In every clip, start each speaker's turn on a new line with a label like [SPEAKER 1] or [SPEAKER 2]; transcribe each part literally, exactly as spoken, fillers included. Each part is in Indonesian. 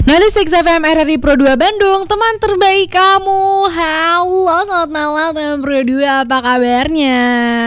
[SPEAKER 1] sembilan puluh enam F M R R I Pro dua Bandung, teman terbaik kamu. Halo, selamat malam teman Pro dua, apa kabarnya?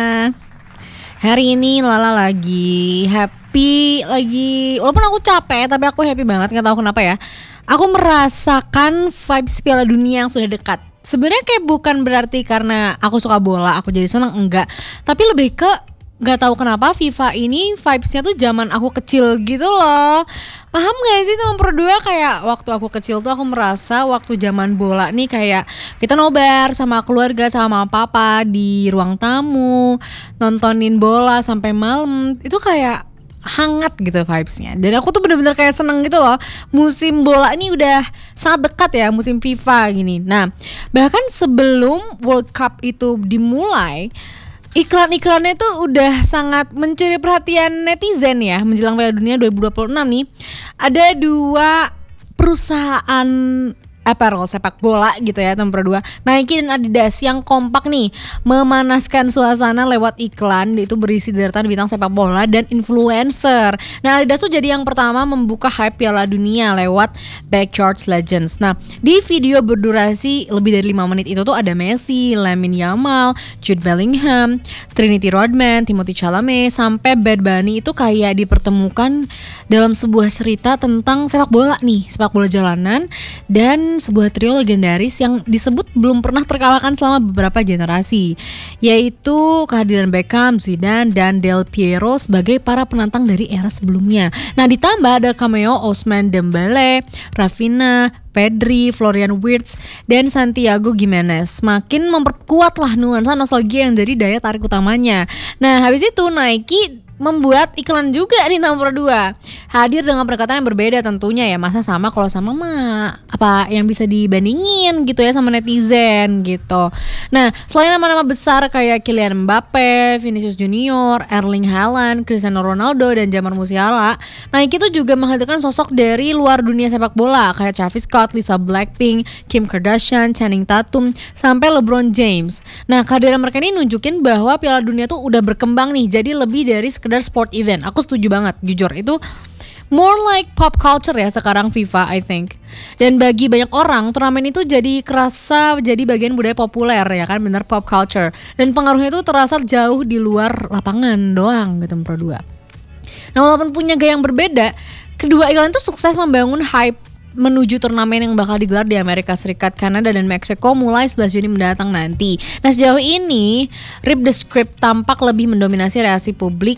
[SPEAKER 1] Hari ini Lala lagi happy, lagi walaupun aku capek tapi aku happy banget, nggak tahu kenapa ya. Aku merasakan vibes Piala Dunia yang sudah dekat. Sebenarnya kayak bukan berarti karena aku suka bola aku jadi seneng, enggak. Tapi lebih ke gak tahu kenapa FIFA ini vibesnya tuh zaman aku kecil gitu loh. Paham gak sih teman berdua, kayak waktu aku kecil tuh aku merasa waktu zaman bola nih kayak kita nobar sama keluarga sama papa di ruang tamu, nontonin bola sampai malam. Itu kayak hangat gitu vibesnya. Dan aku tuh bener-bener kayak seneng gitu loh. Musim bola ini udah sangat dekat ya, musim FIFA gini. Nah, bahkan sebelum World Cup itu dimulai, iklan-iklannya tuh udah sangat mencuri perhatian netizen ya. Menjelang Piala Dunia dua ribu dua puluh enam nih, ada dua perusahaan apparel sepak bola gitu ya teman berdua, Nike dan Adidas, yang kompak nih memanaskan suasana lewat iklan. Itu berisi deretan bintang sepak bola dan influencer. Nah, Adidas tuh jadi yang pertama membuka hype Piala Dunia lewat Backyard Legends. Nah, di video berdurasi lebih dari lima menit itu tuh ada Messi, Lamine Yamal, Jude Bellingham, Trinity Rodman, Timothée Chalamet, sampai Bad Bunny itu kayak dipertemukan dalam sebuah cerita tentang sepak bola nih, sepak bola jalanan, dan sebuah trio legendaris yang disebut belum pernah terkalahkan selama beberapa generasi, yaitu kehadiran Beckham, Zidane, dan Del Piero sebagai para penantang dari era sebelumnya. Nah, ditambah ada cameo Ousmane Dembélé, Rafinha, Pedri, Florian Wirtz, dan Santiago Gimenez. Makin memperkuat lah nuansa nostalgia yang jadi daya tarik utamanya. Nah, habis itu Nike membuat iklan juga nih nomor dua, hadir dengan pendekatan yang berbeda tentunya ya. Masa sama, kalau sama mah apa yang bisa dibandingin gitu ya sama netizen gitu. Nah, selain nama-nama besar kayak Kylian Mbappe, Vinicius Junior, Erling Haaland, Cristiano Ronaldo, dan Jamal Musiala, Nike itu juga menghadirkan sosok dari luar dunia sepak bola kayak Travis Scott, Lisa Blackpink, Kim Kardashian, Channing Tatum, sampai LeBron James. Nah, kehadiran mereka ini nunjukin bahwa Piala Dunia tuh udah berkembang nih jadi lebih dari sekedar sport event. Aku setuju banget, jujur itu more like pop culture ya sekarang FIFA, I think. Dan bagi banyak orang turnamen itu jadi kerasa jadi bagian budaya populer ya kan, bener, pop culture. Dan pengaruhnya itu terasa jauh di luar lapangan doang gitu Pro dua. Nah, walaupun punya gaya yang berbeda, kedua iklan itu sukses membangun hype menuju turnamen yang bakal digelar di Amerika Serikat, Kanada, dan Meksiko mulai sebelas Juni mendatang nanti. Nah, sejauh ini Rip the Script tampak lebih mendominasi reaksi publik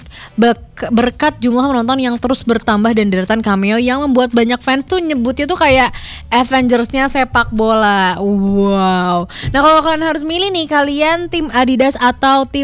[SPEAKER 1] berkat jumlah penonton yang terus bertambah dan deretan cameo yang membuat banyak fans tuh nyebutnya tuh kayak Avengers-nya sepak bola. Wow. Nah, kalau kalian harus milih nih, kalian tim Adidas atau tim